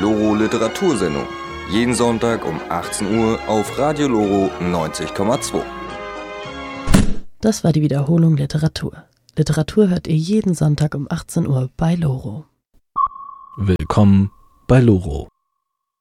Loro Literatursendung. Jeden Sonntag um 18 Uhr auf Radio Loro 90,2. Das war die Wiederholung Literatur. Literatur hört ihr jeden Sonntag um 18 Uhr bei Loro. Willkommen bei Loro.